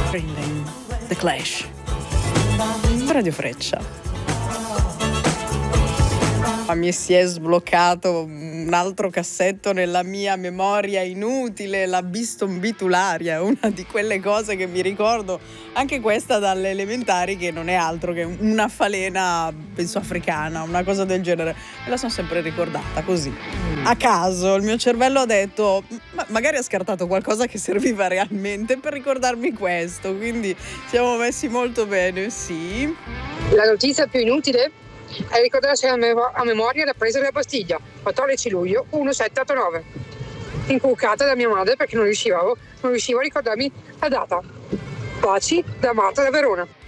Freeling, The Clash. Radio Freccia. Mi si è sbloccato un altro cassetto nella mia memoria inutile, la bistombitularia, una di quelle cose che mi ricordo, anche questa dalle elementari, che non è altro che una falena, penso africana, una cosa del genere. Me la sono sempre ricordata così, a caso. Il mio cervello ha detto, magari ha scartato qualcosa che serviva realmente per ricordarmi questo, quindi siamo messi molto bene, sì. La notizia più inutile è ricordarsi a memoria la presa della pastiglia, 14 luglio 1789, inculcata da mia madre perché non riuscivo a ricordarmi la data. Baci da Marta da Verona.